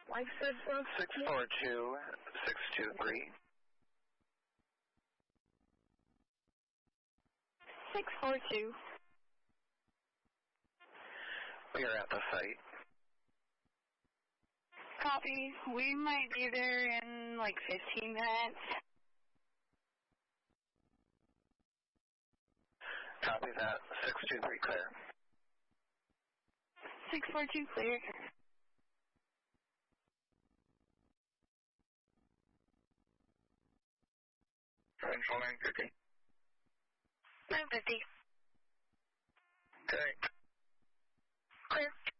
Life System 642-623. 642. We are at the site. Copy. We might be there in like 15 minutes. Copy that. 623 clear. 642 clear. Central 950. 950. Okay. Clear.